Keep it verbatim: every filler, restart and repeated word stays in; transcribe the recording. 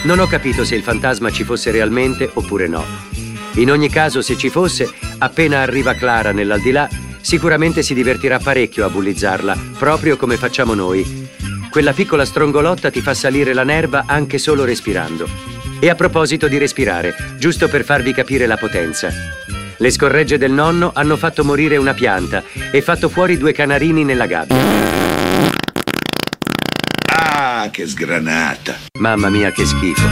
Non ho capito se il fantasma ci fosse realmente oppure no. In ogni caso, se ci fosse, appena arriva Clara nell'aldilà, sicuramente si divertirà parecchio a bullizzarla, proprio come facciamo noi. Quella piccola strongolotta ti fa salire la nerva anche solo respirando. E a proposito di respirare, giusto per farvi capire la potenza, le scorregge del nonno hanno fatto morire una pianta e fatto fuori due canarini nella gabbia. Ah, che sgranata! Mamma mia, che schifo.